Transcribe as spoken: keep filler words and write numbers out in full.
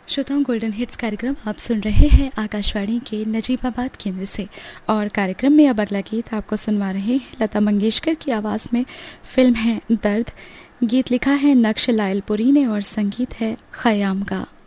श्रोताओं, golden hits कार्यक्रम आप सुन रहे हैं आकाशवाणी के नजीबाबाद केंद्र से। और कार्यक्रम में अब अगला गीत आपको सुनवा रहे हैं लता मंगेशकर की आवाज़ में। फिल्म है दर्द, गीत लिखा है नक्श लायलपुरी ने और संगीत है खयाम का।